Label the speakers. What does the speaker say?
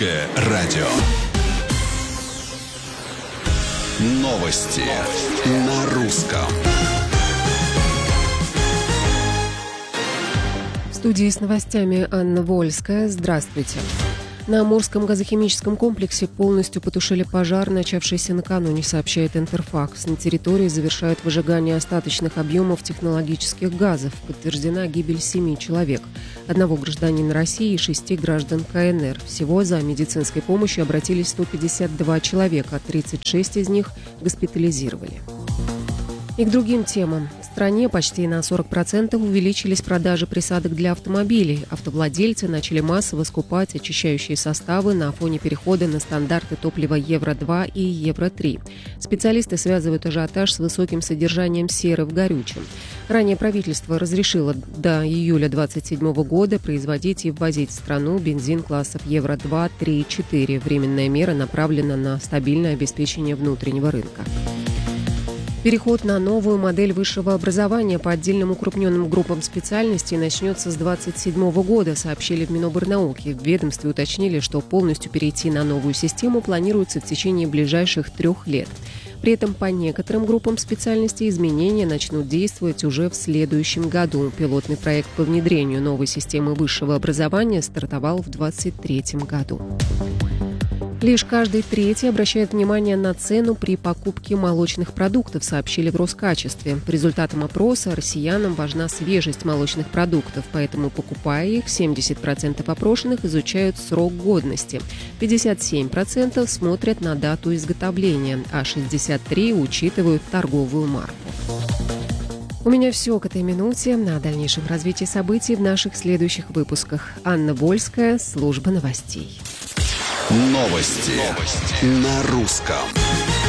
Speaker 1: Радио. Новости на русском.
Speaker 2: В студии с новостями Анна Вольская. Здравствуйте. На Амурском газохимическом комплексе полностью потушили пожар, начавшийся накануне, сообщает Интерфакс. На территории завершают выжигание остаточных объемов технологических газов. Подтверждена гибель 7 человек. Одного гражданина России и 6 граждан КНР. Всего за медицинской помощью обратились 152 человека, 36 из них госпитализировали. И к другим темам. В стране почти на 40% увеличились продажи присадок для автомобилей. Автовладельцы начали массово скупать очищающие составы на фоне перехода на стандарты топлива Евро-2 и Евро-3. Специалисты связывают ажиотаж с высоким содержанием серы в горючем. Ранее правительство разрешило до июля 2027 года производить и ввозить в страну бензин классов Евро-2, 3 и 4. Временная мера направлена на стабильное обеспечение внутреннего рынка. Переход на новую модель высшего образования по отдельным укрупненным группам специальностей начнется с 2027 года, сообщили в Минобрнауки. В ведомстве уточнили, что полностью перейти на новую систему планируется в течение ближайших 3 лет. При этом по некоторым группам специальностей изменения начнут действовать уже в следующем году. Пилотный проект по внедрению новой системы высшего образования стартовал в 2023 году. Лишь каждый третий обращает внимание на цену при покупке молочных продуктов, сообщили в Роскачестве. По результатам опроса россиянам важна свежесть молочных продуктов, поэтому, покупая их, 70% опрошенных изучают срок годности, 57% смотрят на дату изготовления, а 63% учитывают торговую марку. У меня все к этой минуте. На дальнейшем развитии событий в наших следующих выпусках. Анна Вольская, служба новостей.
Speaker 1: Новости на русском.